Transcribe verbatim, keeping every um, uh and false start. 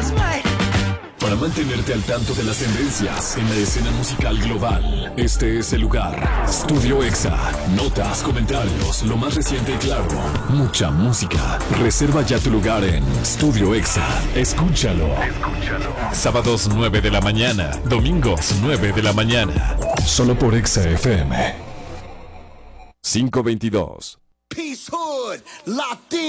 Para mantenerte al tanto de las tendencias en la escena musical global, este es el lugar. Estudio Exa. Notas, comentarios, lo más reciente y claro. Mucha música. Reserva ya tu lugar en Estudio Exa. Escúchalo. Escúchalo. Sábados nueve de la mañana. Domingos nueve de la mañana. Solo por Exa F M. quinientos veintidós. Peace Hood, Latin.